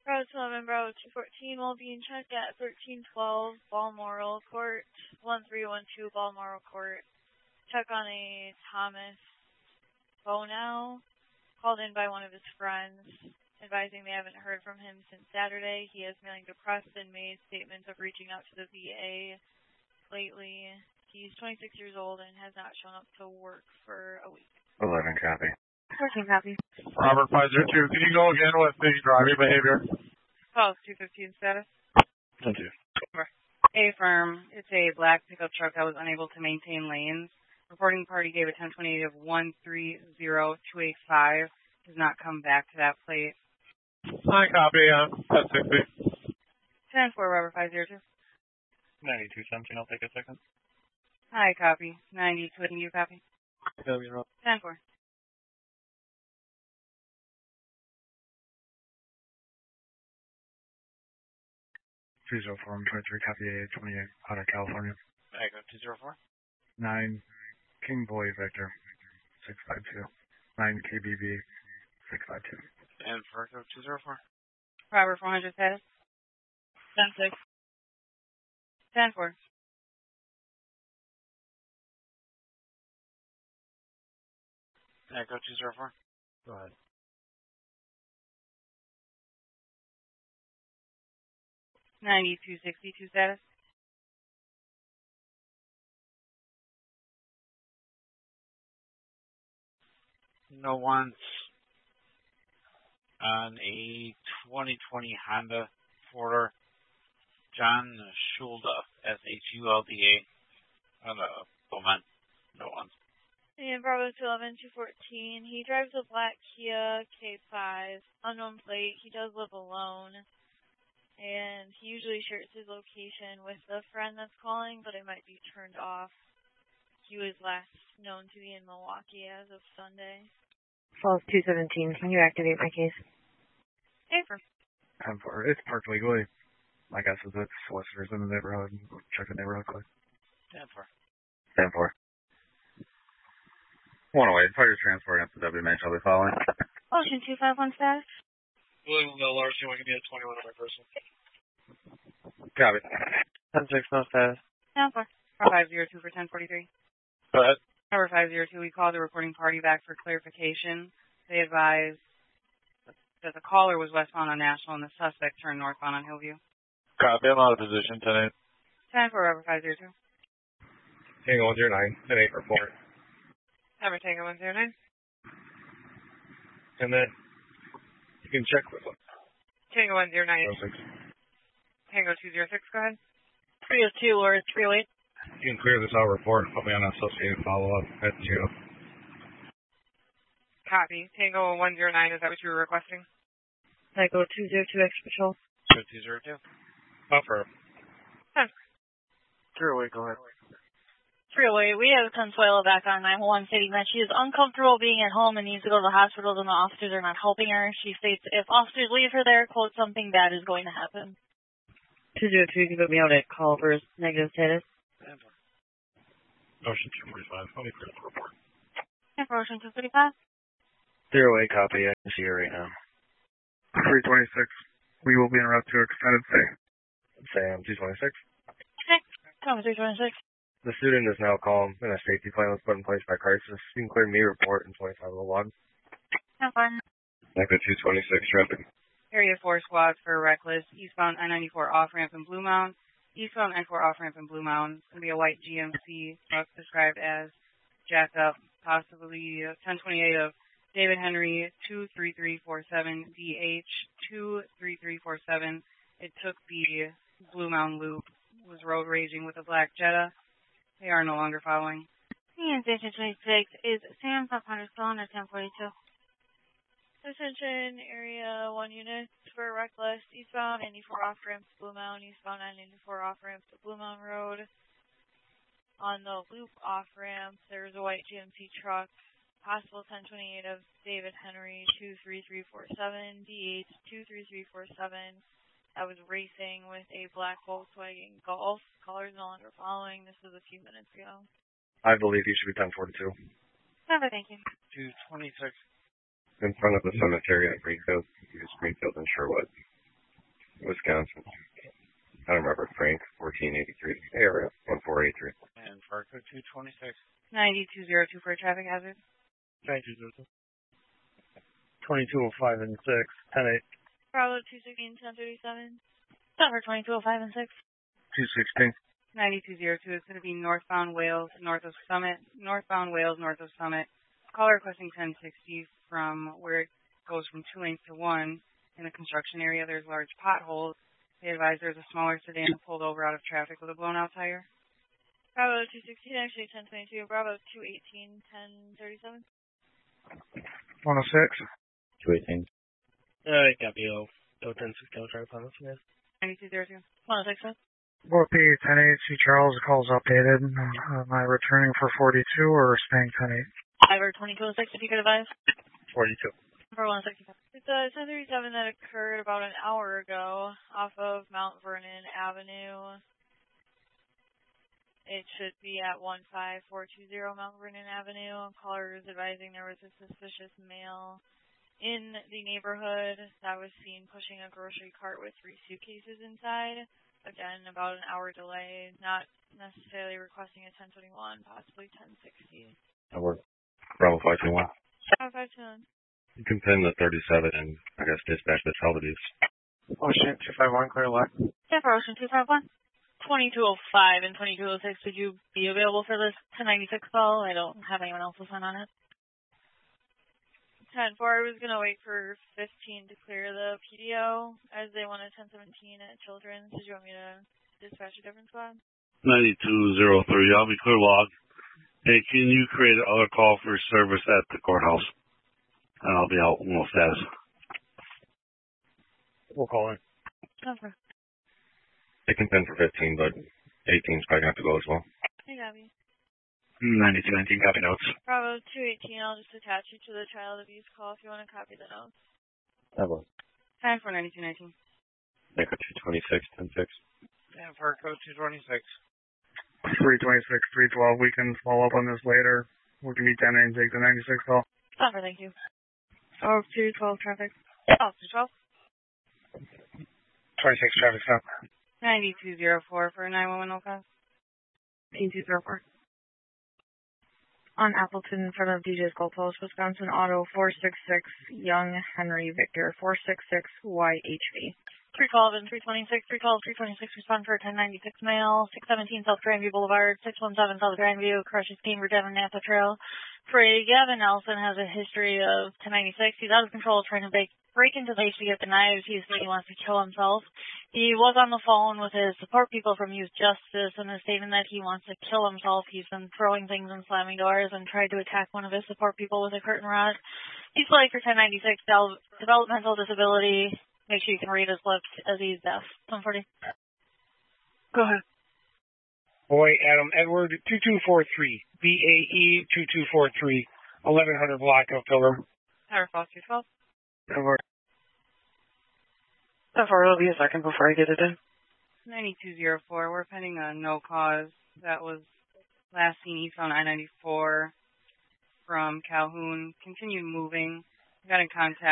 Bravo 11, Bravo 214 will be in check at 1312 Balmoral Court, 1312 Balmoral Court. Check on a Thomas Bonow, called in by one of his friends, advising they haven't heard from him since Saturday. He is feeling depressed and made statements of reaching out to the VA lately. He's 26 years old and has not shown up to work for a week. 11 copy. 14 copy. Robert 502, can you go again with the driving behavior? Call 215 status. 10-2. A-firm, it's a black pickup truck that was unable to maintain lanes. Reporting party gave a 1028 of 130285. Does not come back to that plate. I copy, 1060. 10-4, Robert 502. 9217, I'll take a second. Hi, copy. 92, you copy? Copy, Rob. 10-4. I'm 23, copy A28, out of California. Echo 204. 9 King Boy Vector, 652. 9 KBB, 652. And for Echo 204. Robert 400 status. 10-6. 10-4. Echo 204. Go ahead. $92.62 status. No one's on a 2020 Honda Porter, John Schulda, SHULDA, on a Bowman. No one. And Bravo 211, 214. He drives a black Kia K5, unknown plate. He does live alone. And he usually shares his location with the friend that's calling, but it might be turned off. He was last known to be in Milwaukee as of Sunday. Falls 217. Can you activate my case? Paper. 10-4. It's parked legally. My guess is it's solicitors in the neighborhood. Check the neighborhood quick. 10-4. 10-4. 108. Fire transport after WMA shall be following. Ocean 251 status. William Bell Larson, we can be a 21 other person. Copy. 10-6, no status. 10-4. 502 for 1043. Go ahead. Number 502, we called the reporting party back for clarification. They advised that the caller was westbound on National and the suspect turned northbound on Hillview. Copy, I'm out of position, 10-8. 10-4, Robert 502. Tango 109, 10-8 report. Number Tango 109. And then you can check with them. Tango 109. 06. Tango 206, go ahead. 302 or 308. You can clear this out report. Put me on an associated follow-up at 0. Copy. Tango 109, is that what you were requesting? Echo 202 Extra Patrol. 202. Buffer. 308, go ahead. 308, we have Consuelo back on 911 stating that she is uncomfortable being at home and needs to go to the hospital and the officers are not helping her. She states if officers leave her there, quote, something bad is going to happen. 202, you can put me out at call for negative status. Ocean 245, let me clear the report. And for Ocean 235. 08, copy. I can see you right now. 326. We will be en route to extended stay. Sam 226. Okay. Come 326. The student is now calm and a safety plan was put in place by crisis. You can clear me report in 2501. Have fun. Echo 226, traffic. Area 4 squads for reckless. Eastbound I-94 off-ramp in Blue Mound. Eastbound I-4 off-ramp in Blue Mound. It's going to be a white GMC truck described as jacked up, possibly 1028 of David Henry 23347 DH 23347. It took the Blue Mound loop. Was road raging with a black Jetta. They are no longer following. And Station 26 is Sam 500 Stone at 1042. Attention, Area 1 units for reckless. Eastbound 94 off-ramp to Blue Mound. Eastbound 94 off-ramp to Blue Mound Road. On the loop off-ramp, there's a white GMC truck. Possible 1028 of David Henry 23347, DH 23347. That was racing with a black Volkswagen Golf. Colors no longer following. This was a few minutes ago. I believe you should be 1042. Never, thank you. 226. In front of the cemetery at Greenfield. Use Greenfield and Sherwood. 9202 for a traffic hazard. 9202. 2205 and 6, 10-8. Bravo 216, 1037. Stop for 2205 and 6. 216. 9202 is going to be northbound Wales, north of Summit. Northbound Wales, north of Summit. Caller requesting 1060 from where it goes from 2 lanes to 1. In the construction area, there's large potholes. They advise there's a smaller sedan pulled over out of traffic with a blown out tire. Bravo 216, actually 1022. Bravo 218, 1037. 106. 218. Copy. 1060. I'll try to find this again. 9202. 106. Both P 10-8, C Charles, the call's updated. Am I returning for 42 or staying 10-8? Driver 2206, if you could advise. 42. For 165. It's a 1037 that occurred about an hour ago off of Mount Vernon Avenue. It should be at 15420 Mount Vernon Avenue. Caller is advising there was a suspicious male in the neighborhood that was seen pushing a grocery cart with 3 suitcases inside. Again, about an hour delay, not necessarily requesting a 1021, possibly 1060. That worked. Bravo 521. 521. You can pin the 37 and, I guess, dispatch the Talbot's. Ocean 251, clear left. Yeah, for Ocean 251. 2205 and 2206, would you be available for this 1096 call? I don't have anyone else to sign on it. 10-4, I was going to wait for 15 to clear the PDO as they wanted 1017 at Children's. Did you want me to dispatch a different squad? 9203, I'll be clear log. Hey, can you create another call for service at the courthouse? And I'll be out in low status. We'll call in. Okay. They can pin for 15, but 18's probably going to have to go as well. Hey, Gabby. 9219, copy notes. Bravo 218, I'll just attach you to the child abuse call if you want to copy the notes. That worked. Time for 9219. Echo 226, 10-6. And for code 226. 326, 312, we can follow up on this later. We'll give you 10 and take the 96 call. Stop, thank you. Oh, 212 traffic. Oh, 212. 26 traffic stop. 9204 for a 911 no call. 204. On Appleton in front of DJ's Gold Post, Wisconsin, auto 466, Young Henry Victor, 466 YHV. 312 and 326, 312, 326, respond for 1096 male, 617 South Grandview Boulevard, 617 South Grandview, crushes Cambridge Avenue Napa Trail. Gavin Nelson has a history of 1096. He's out of control trying to break into the place to get the knives. He said he wants to kill himself. He was on the phone with his support people from Youth Justice and is stating that he wants to kill himself. He's been throwing things and slamming doors and tried to attack one of his support people with a curtain rod. He's flagged for 1096 developmental disability. Make sure you can read his lips as he's deaf. 140. Go ahead. Boy, Adam Edward, 2243. BAE 2243. 1100 block of Pilgrim. Tower Falls 212. Over. So far, it'll be a second before I get it in. 9204, we're pending a no cause. That was last seen eastbound I-94 from Calhoun. Continued moving. Got in contact